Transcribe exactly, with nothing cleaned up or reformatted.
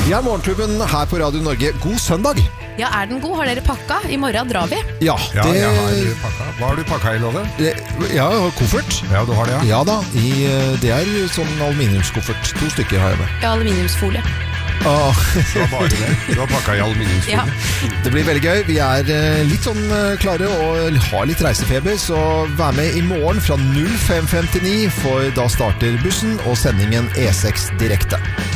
Vi er Morgenklubben her på Radio Norge. God søndag! Ja, er den god? Har dere pakka? I morgen drar vi. Ja, Ja, det... jeg har pakka. Hva har du pakka i, Love? det- Ja, koffert. Ja, du har det, ja. Ja da, i, det er sånn aluminiumskoffert. To stykker har jeg med. Ja, aluminiumsfolie. Ah, Du har bare det. Du har pakka i aluminiumsfolie. Ja. det blir veldig gøy. Vi er eh, litt sånn eh, klare og har litt reisefeber, så vær med i morgen fra null fem femtini, for da starter bussen og sendingen E seks direkte.